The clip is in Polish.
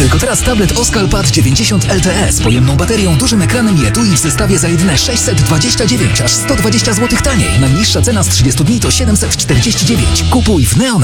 Tylko teraz tablet Oskal Pad 90 LTE z pojemną baterią, dużym ekranem i etui w zestawie za jedyne 629, aż 120 zł taniej. Najniższa cena z 30 dni to 749. Kupuj w Neonet.